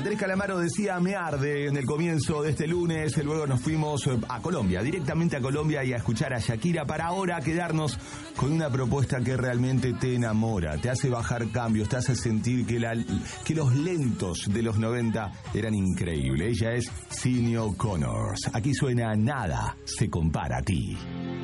Andrés Calamaro decía me arde en el comienzo de este lunes, luego nos fuimos a Colombia, directamente a Colombia y a escuchar a Shakira para ahora quedarnos con una propuesta que realmente te enamora, te hace bajar cambios, te hace sentir que los lentos de los 90 eran increíbles. Ella es Sinéad O'Connor. Aquí suena Nada se compara a ti.